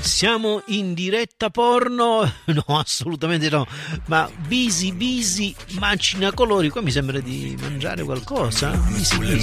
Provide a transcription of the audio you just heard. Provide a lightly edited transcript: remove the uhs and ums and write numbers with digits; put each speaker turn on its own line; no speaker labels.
Siamo in diretta porno? No, assolutamente no. Ma Busy Macina Colori, qua mi sembra di mangiare qualcosa. Busy.